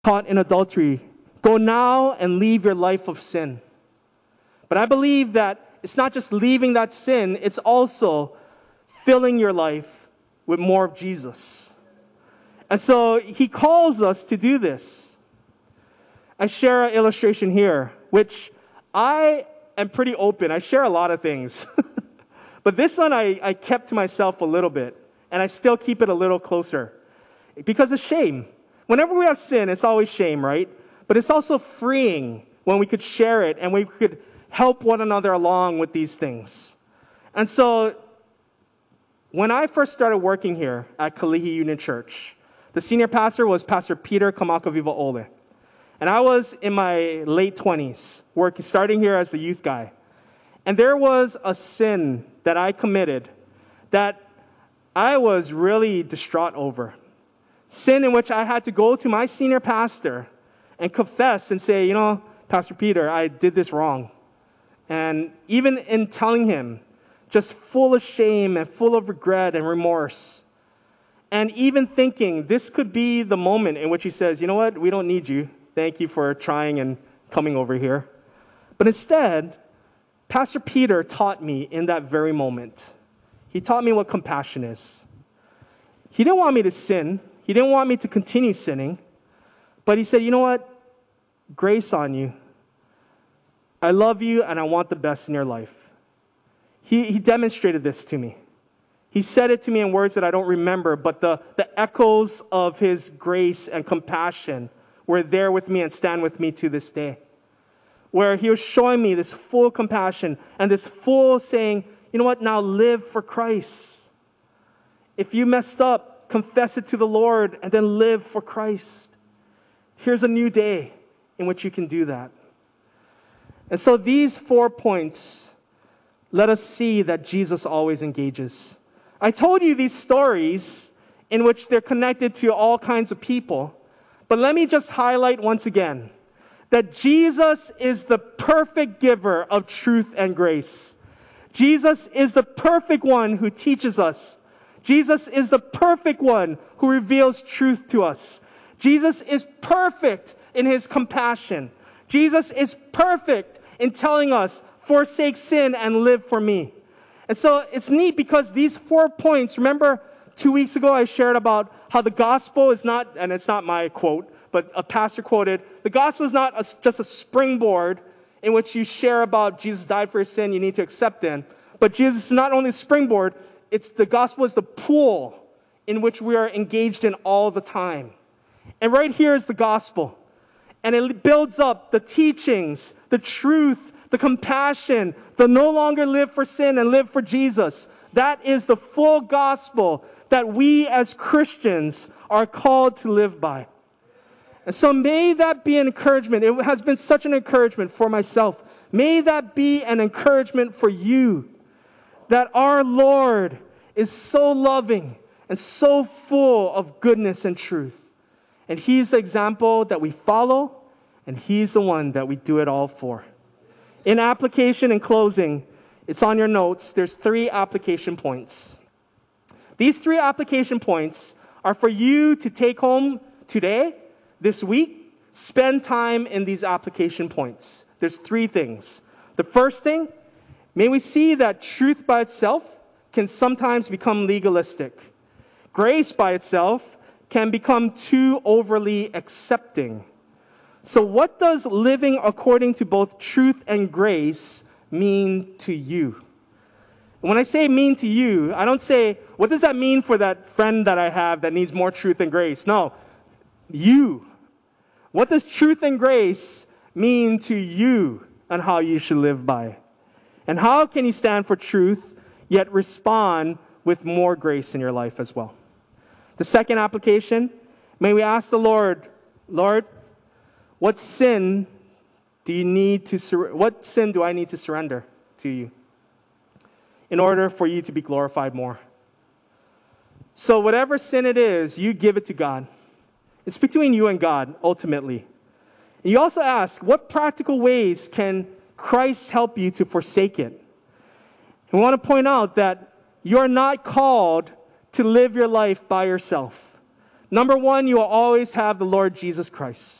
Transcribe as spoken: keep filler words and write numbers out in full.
caught in adultery, go now and leave your life of sin. But I believe that it's not just leaving that sin, it's also filling your life with more of Jesus. And so he calls us to do this. I share an illustration here, which I am pretty open. I share a lot of things. But this one I, I kept to myself a little bit, and I still keep it a little closer. Because of shame. Whenever we have sin, it's always shame, right? But it's also freeing when we could share it and we could help one another along with these things. And so, when I first started working here at Kalihi Union Church, the senior pastor was Pastor Peter Kamakaviva Ole. And I was in my late twenties, working, starting here as the youth guy. And there was a sin that I committed that I was really distraught over. Sin in which I had to go to my senior pastor and confess and say, you know, Pastor Peter, I did this wrong. And even in telling him, just full of shame and full of regret and remorse. And even thinking this could be the moment in which he says, you know what, we don't need you. Thank you for trying and coming over here. But instead, Pastor Peter taught me in that very moment. He taught me what compassion is. He didn't want me to sin. He didn't want me to continue sinning. But he said, you know what? Grace on you. I love you and I want the best in your life. He, he demonstrated this to me. He said it to me in words that I don't remember, but the, the echoes of his grace and compassion were there with me and stand with me to this day. Where he was showing me this full compassion and this full saying, you know what, now live for Christ. If you messed up, confess it to the Lord and then live for Christ. Here's a new day in which you can do that. And so these four points let us see that Jesus always engages. I told you these stories in which they're connected to all kinds of people. But let me just highlight once again that Jesus is the perfect giver of truth and grace. Jesus is the perfect one who teaches us. Jesus is the perfect one who reveals truth to us. Jesus is perfect in his compassion. Jesus is perfect in telling us, forsake sin and live for me. And so it's neat because these four points, remember two weeks ago I shared about how the gospel is not, and it's not my quote, but a pastor quoted, the gospel is not a, just a springboard in which you share about Jesus died for your sin, you need to accept him. But Jesus is not only a springboard, it's the gospel is the pool in which we are engaged in all the time. And right here is the gospel. And it builds up the teachings, the truth, the compassion, the no longer live for sin and live for Jesus. That is the full gospel that we as Christians are called to live by. And so may that be an encouragement. It has been such an encouragement for myself. May that be an encouragement for you. That our Lord is so loving and so full of goodness and truth. And he's the example that we follow, and he's the one that we do it all for. In application and closing, it's on your notes. There's three application points. These three application points are for you to take home today, this week. Spend time in these application points. There's three things. The first thing, may we see that truth by itself can sometimes become legalistic. Grace by itself can become too overly accepting. So what does living according to both truth and grace mean to you? When I say mean to you, I don't say, what does that mean for that friend that I have that needs more truth and grace? No, you. What does truth and grace mean to you and how you should live by? And how can you stand for truth, yet respond with more grace in your life as well? The second application, may we ask the Lord, Lord, what sin do you need to sur- what sin do I need to surrender to you in order for you to be glorified more? So whatever sin it is, you give it to God. It's between you and God, ultimately. And you also ask, what practical ways can Christ help you to forsake it? And we want to point out that you're not called to live your life by yourself. Number one, you will always have the Lord Jesus Christ.